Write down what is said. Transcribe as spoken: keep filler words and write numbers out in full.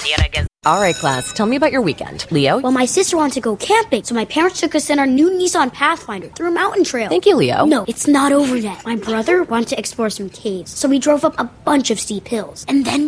All right, class, tell me about your weekend. Leo? Well, my sister wanted to go camping, so my parents took us in our new Nissan Pathfinder through a mountain trail. Thank you, Leo. No, it's not over yet. My brother wanted to explore some caves, so we drove up a bunch of steep hills. And then